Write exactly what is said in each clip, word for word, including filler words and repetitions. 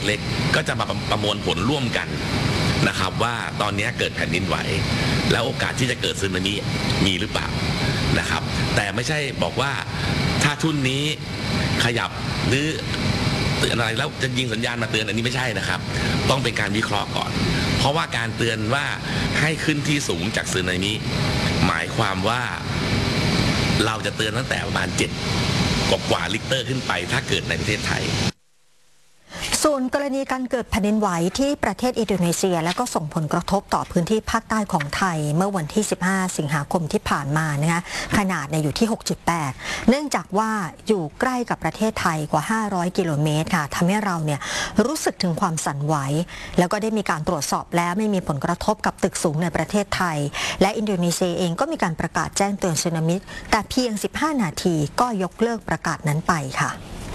ล็กๆก็จะมาประมวลผลร่วมกันนะครับว่าตอนนี้เกิดแผ่นดินไหวแล้วโอกาสที่จะเกิดสึนามิมีหรือเปล่านะครับแต่ไม่ใช่บอกว่าถ้าทุ่นนี้ขยับหรือเตือนอะไรแล้วจะยิงสัญญาณมาเตือนอันนี้ไม่ใช่นะครับต้องเป็นการวิเคราะห์ก่อนเพราะว่าการเตือนว่าให้ขึ้นที่สูงจากสึนามิหมายความว่าเราจะเตือนตั้งแต่ประมาณเจ็ดกว่าลิกเตอร์ขึ้นไปถ้าเกิดในประเทศไทยส่วนกรณีการเกิดแผ่นดินไหวที่ประเทศอินโดนีเซียและก็ส่งผลกระทบต่อพื้นที่ภาคใต้ของไทยเมื่อวันที่สิบห้าสิงหาคมที่ผ่านมานะคะขนาดเนี่ยอยู่ที่ หกจุดแปด เนื่องจากว่าอยู่ใกล้กับประเทศไทยกว่าห้าร้อยกิโลเมตรค่ะทำให้เราเนี่ยรู้สึกถึงความสั่นไหวแล้วก็ได้มีการตรวจสอบแล้วไม่มีผลกระทบกับตึกสูงในประเทศไทยและอินโดนีเซียเองก็มีการประกาศแจ้งเตือนสึนามิแต่เพียงสิบห้านาทีก็ยกเลิกประกาศนั้นไปค่ะ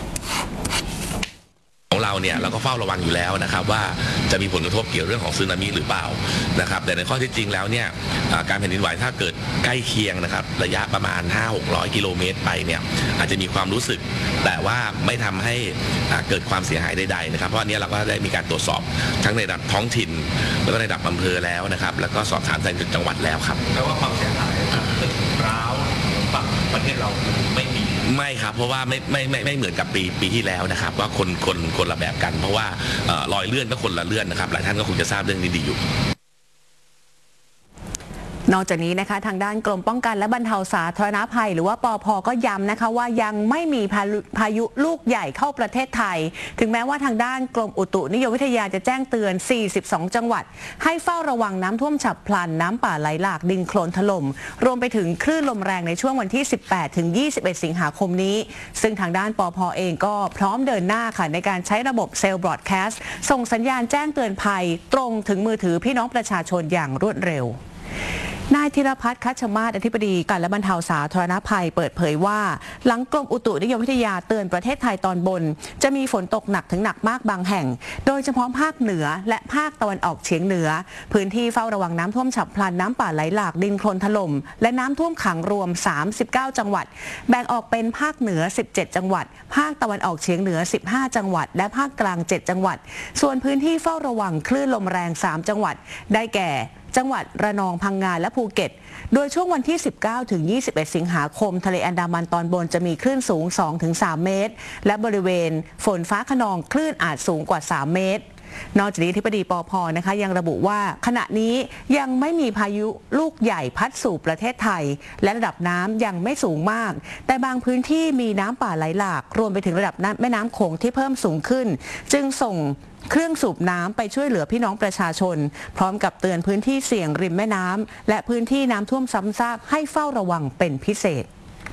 ของเราเนี่ยเราก็เฝ้าระวังอยู่แล้วนะครับว่าจะมีผลกระทบเกี่ยวเรื่องของสึนามิหรือเปล่านะครับแต่ในข้อที่จริงแล้วเนี่ยการแผ่นดินไหวถ้าเกิดใกล้เคียงนะครับระยะประมาณ ห้าหกร้อย กิโลเมตรไปเนี่ยอาจจะมีความรู้สึกแต่ว่าไม่ทำให้เกิดความเสียหายใดๆนะครับเพราะอันนี้เราก็ได้มีการตรวจสอบทั้งในระดับท้องถิ่นแล้วก็ในระดับอำเภอแล้วนะครับแล้วก็สอบถามทางจังหวัดแล้วครับแปลว่าความเสียหายตึกร้าวฝั่งประเทศเราไม่มีไม่ครับเพราะว่าไม่ไม่ไม่ไม่เหมือนกับปีปีที่แล้วนะครับว่าคนคนคนละแบบกันเพราะว่ารอยเลื่อนก็คนละเลื่อนนะครับหลายท่านก็คงจะทราบเรื่องนี้ดีอยู่นอกจากนี้นะคะทางด้านกรมป้องกันและบรรเทาสาธารณภัยหรือว่าปภ.ก็ย้ำนะคะว่ายังไม่มีพายุลูกใหญ่เข้าประเทศไทยถึงแม้ว่าทางด้านกรมอุตุนิยมวิทยาจะแจ้งเตือนสี่สิบสองจังหวัดให้เฝ้าระวังน้ำท่วมฉับพลันน้ำป่าไหลหลากดินโคลนถล่มรวมไปถึงคลื่นลมแรงในช่วงวันที่สิบแปดถึงยี่สิบเอ็ดสิงหาคมนี้ซึ่งทางด้านปภ.เองก็พร้อมเดินหน้าค่ะในการใช้ระบบเซลล์บรอดแคสต์ส่งสัญญาณแจ้งเตือนภัยตรงถึงมือถือพี่น้องประชาชนอย่างรวดเร็วนายธีรพัฒน์คัชมาศอธิบดีการและบรรเทาสาธารณภัยเปิดเผยว่าหลังกรมอุตุนิยมวิทยาเตือนประเทศไทยตอนบนจะมีฝนตกหนักถึงหนักมากบางแห่งโดยเฉพาะภาคเหนือและภาคตะวันออกเฉียงเหนือพื้นที่เฝ้าระวังน้ำท่วมฉับพลันน้ำป่าไหลหลากดินโคลนถล่มและน้ำท่วมขังรวมสามสิบเก้าจังหวัดแบ่งออกเป็นภาคเหนือสิบเจ็ดจังหวัดภาคตะวันออกเฉียงเหนือสิบห้าจังหวัดและภาคกลางเจ็ดจังหวัดส่วนพื้นที่เฝ้าระวังคลื่นลมแรงสามจังหวัดได้แก่จังหวัดระนองพังงาและภูเก็ตโดยช่วงวันที่สิบเก้าถึงยี่สิบเอ็ดสิงหาคมทะเลอันดามันตอนบนจะมีคลื่นสูง สองถึงสาม เมตรและบริเวณฝนฟ้าคะนองคลื่นอาจสูงกว่าสามเมตรนอกจากนี้อธิบดีปภ.นะคะยังระบุว่าขณะนี้ยังไม่มีพายุลูกใหญ่พัดสู่ประเทศไทยและระดับน้ำยังไม่สูงมากแต่บางพื้นที่มีน้ำป่าไหลหลากรวมไปถึงระดับแม่น้ำโขงที่เพิ่มสูงขึ้นจึงส่งเครื่องสูบน้ำไปช่วยเหลือพี่น้องประชาชนพร้อมกับเตือนพื้นที่เสี่ยงริมแม่น้ำและพื้นที่น้ำท่วมซ้ำซากให้เฝ้าระวังเป็นพิเศษ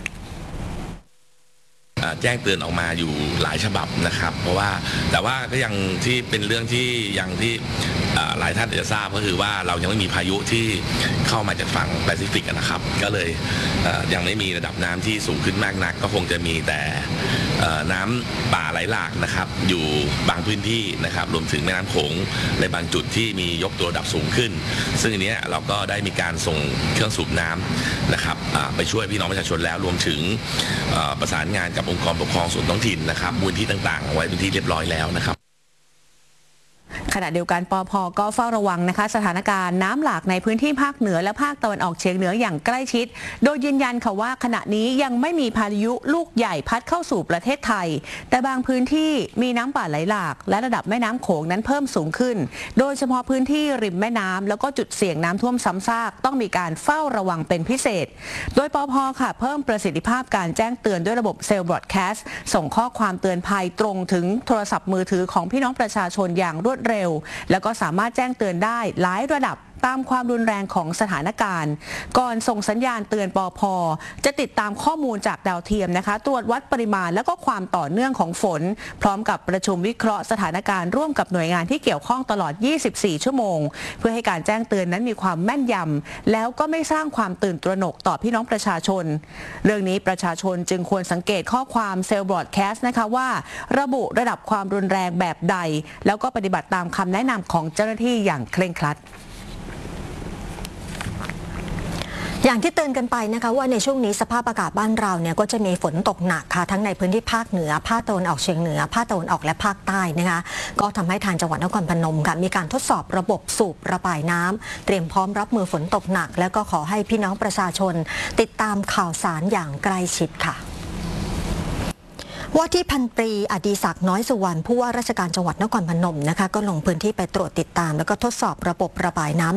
แจ้งเตือนออกมาอยู่หลายฉบับนะครับเพราะว่าแต่ว่าก็ยังที่เป็นเรื่องที่ยังที่หลายท่านจะทราบก็คือว่าเรายังไม่มีพายุที่เข้ามาจากฝั่งแปซิฟิกนะครับก็เลยยังไม่มีระดับน้ำที่สูงขึ้นมากนักก็คงจะมีแต่น้ำป่าไหลหลากนะครับอยู่บางพื้นที่นะครับรวมถึงแม่น้ำโขงในบางจุดที่มียกตัวระดับสูงขึ้นซึ่งอันนี้เราก็ได้มีการส่งเครื่องสูบน้ำนะครับไปช่วยพี่น้องประชาชนแล้วรวมถึงประสานงานกับองค์กรปกครองส่วนท้องถิ่นนะครับมูลที่ต่างๆไว้เป็นที่เรียบร้อยแล้วนะครับขณะเดียวกันปภ.ก็เฝ้าระวังนะคะสถานการณ์น้ำหลากในพื้นที่ภาคเหนือและภาคตะวันออกเฉียงเหนืออย่างใกล้ชิดโดยยืนยันค่ะว่าขณะนี้ยังไม่มีพายุลูกใหญ่พัดเข้าสู่ประเทศไทยแต่บางพื้นที่มีน้ำป่าไหลหลากและระดับแม่น้ำโขงนั้นเพิ่มสูงขึ้นโดยเฉพาะพื้นที่ริมแม่น้ำแล้วก็จุดเสี่ยงน้ำท่วมซ้ำซากต้องมีการเฝ้าระวังเป็นพิเศษโดยปภ.ค่ะเพิ่มประสิทธิภาพการแจ้งเตือนด้วยระบบเซลล์บรอดแคสต์ส่งข้อความเตือนภัยตรงถึงโทรศัพท์มือถือของพี่น้องประชาชนอย่างรวดเร็วแล้วก็สามารถแจ้งเตือนได้หลายระดับตามความรุนแรงของสถานการณ์ก่อนส่งสัญญาณเตือนปภ.จะติดตามข้อมูลจากดาวเทียมนะคะตรวจวัดปริมาณและก็ความต่อเนื่องของฝนพร้อมกับประชุมวิเคราะห์สถานการณ์ร่วมกับหน่วยงานที่เกี่ยวข้องตลอดยี่สิบสี่ชั่วโมงเพื่อให้การแจ้งเตือนนั้นมีความแม่นยำแล้วก็ไม่สร้างความตื่นตระหนกต่อพี่น้องประชาชนเรื่องนี้ประชาชนจึงควรสังเกตข้อความเซลล์บรอดแคสต์นะคะว่าระบุระดับความรุนแรงแบบใดแล้วก็ปฏิบัติตามคำแนะนำของเจ้าหน้าที่อย่างเคร่งครัดอย่างที่เตือนกันไปนะคะว่าในช่วงนี้สภาพอากาศบ้านเราเนี่ยก็จะมีฝนตกหนักค่ะทั้งในพื้นที่ภาคเหนือภาคตะวันออกเฉียงเหนือภาคตะวันออกและภาคใต้นะคะก็ทำให้ทางจังหวัดนครพนมค่ะมีการทดสอบระบบสูบระบายน้ำเตรียมพร้อมรับมือฝนตกหนักแล้วก็ขอให้พี่น้องประชาชนติดตามข่าวสารอย่างใกล้ชิดค่ะว่าที่พันตรีอดีศักดิ์น้อยสุวรรณผู้ว่าราชการจังหวัดนครพนมนะคะก็ลงพื้นที่ไปตรวจติดตามแล้วก็ทดสอบระบบระบายน้ำ